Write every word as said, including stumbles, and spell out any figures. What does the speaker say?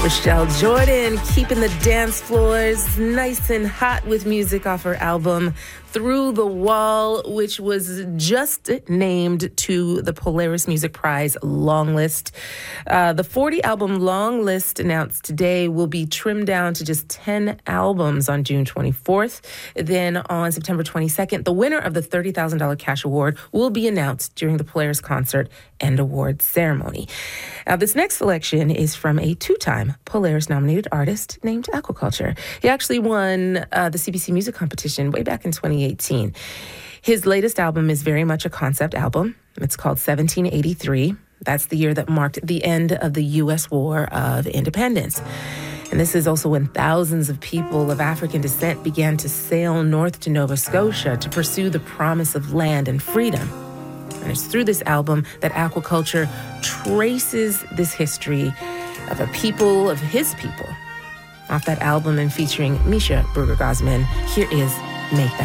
Rochelle Jordan keeping the dance floors nice and hot with music off her album Through the Wall, which was just named to the Polaris Music Prize long list. Uh, the forty-album long list announced today will be trimmed down to just ten albums on June twenty-fourth. Then on September twenty-second, the winner of the thirty thousand dollars cash award will be announced during the Polaris concert and awards ceremony. Now, this next selection is from a two-time Polaris-nominated artist named Aquaculture. He actually won uh, the C B C Music Competition way back in twenty eighteen. His latest album is very much a concept album. It's called seventeen eighty-three. That's the year that marked the end of the U S War of Independence. And this is also when thousands of people of African descent began to sail north to Nova Scotia to pursue the promise of land and freedom. And it's through this album that Aquaculture traces this history of a people of his people. Off that album and featuring Misha Bruger-Gosman, here is Make That